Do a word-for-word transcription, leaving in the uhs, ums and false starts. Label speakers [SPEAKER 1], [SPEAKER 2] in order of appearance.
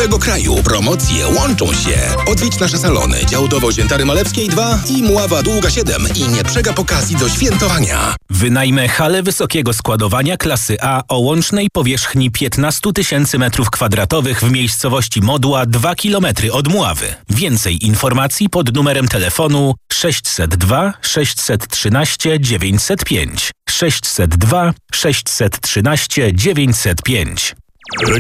[SPEAKER 1] całego kraju. Promocje łączą się. Odwiedź nasze salony Działdowo Świętary Malewskiej dwa i Mława Długa siedem i nie przegap okazji do świętowania.
[SPEAKER 2] Wynajmę halę wysokiego składowania klasy A o łącznej powierzchni piętnaście tysięcy metrów kwadratowych w miejscowości Modła dwa kilometry od Mławy. Więcej informacji pod numerem telefonu sześćset dwa sześćset trzynaście dziewięćset pięć. sześćset dwa sześćset trzynaście dziewięćset pięć.